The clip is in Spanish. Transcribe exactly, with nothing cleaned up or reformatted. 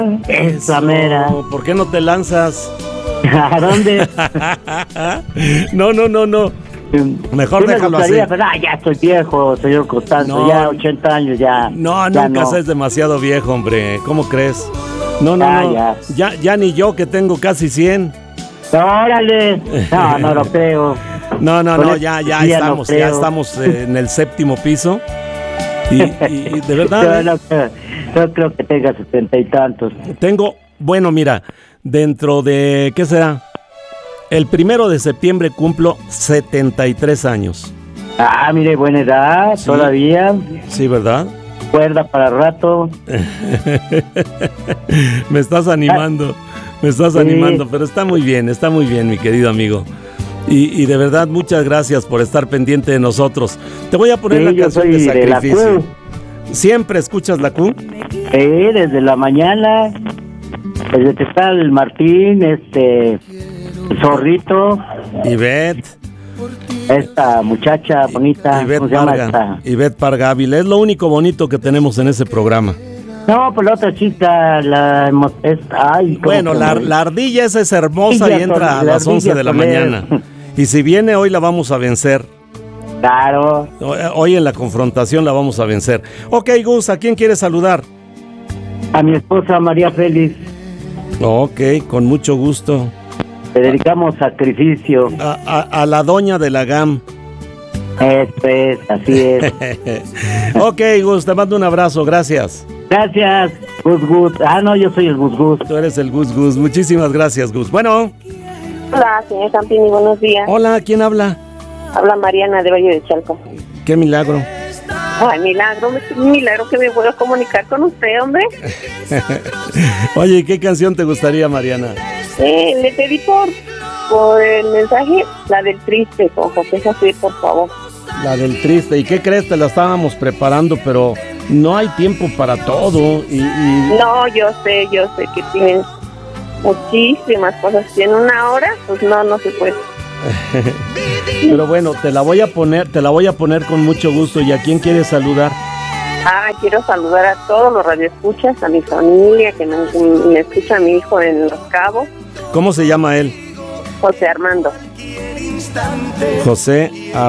esa mera. ¿Por qué no te lanzas? ¿A dónde? No, no, no, no. Mejor sí déjalo gustaría, así. Pero, ah, ya estoy viejo, señor Costanzo, No. ya ochenta años, ya. No, ya nunca no. seas demasiado viejo, hombre. ¿Cómo crees? No, no, Ya, no. ya. Ya, ya ni yo, que tengo casi cien. ¡Órale! No, no lo creo. No, no, Con no, el- ya, ya sí, ya estamos, no ya creo. estamos eh, en el séptimo piso. Y, y- y de verdad, Yo eh, no, creo, no creo que tenga setenta y tantos. tengo, bueno, mira, dentro de, ¿qué será? El primero de septiembre cumplo setenta y tres años. Ah, mire, buena edad, Sí. todavía. Sí, ¿verdad? Cuerda para rato. Me estás animando, me estás Sí. animando, pero está muy bien, está muy bien, mi querido amigo. Y, y de verdad, muchas gracias por estar pendiente de nosotros. Te voy a poner Sí, la yo canción soy de de la sacrificio. Q. ¿Siempre escuchas la Q? Sí, desde la mañana. Desde que está el Martín, este. Zorrito. Ivette, Esta muchacha bonita. Ivette ¿Cómo se llama Parga, esta? Ivette Parga Ávila. Es lo único bonito que tenemos en ese programa. No, pues la otra chica, la. hemos- Es, ay, ¿cómo Bueno, se la, llama? la ardilla esa es hermosa y Ardilla entra a Sol- la las once de la ardilla mañana. Soler. Y si viene hoy la vamos a vencer. Claro. Hoy en la confrontación la vamos a vencer. Ok, Gus, ¿a quién quieres saludar? A mi esposa María Félix. Ok, con mucho gusto. Le dedicamos sacrificio. A, a- a la doña de la GAM. Esto es, así es. Ok, Gus, te mando un abrazo, gracias. Gracias, Gus Gus. Ah, no, yo soy el Gus Gus. Tú eres el Gus Gus. Muchísimas gracias, Gus. Bueno, Hola, señor Campini, buenos días. hola, ¿quién habla? Habla Mariana de Valle de Chalco. Qué milagro. Ay, milagro, me- milagro que me puedo comunicar con usted, hombre. Oye, ¿qué canción te gustaría, Mariana? Eh, le pedí por, por el mensaje la del triste, con José José, por favor. La del triste. ¿Y qué crees? Te la estábamos preparando, pero no hay tiempo para todo. Y, y- No, yo sé, yo sé que tienen muchísimas cosas. Si en una hora, pues no, no se puede. Pero bueno, te la voy a poner, te la voy a poner con mucho gusto. ¿Y a quién quieres saludar? Ah, quiero saludar a todos los radioescuchas, a mi familia, que me, me escucha mi hijo en Los Cabos, ¿Cómo se llama él? José Armando. José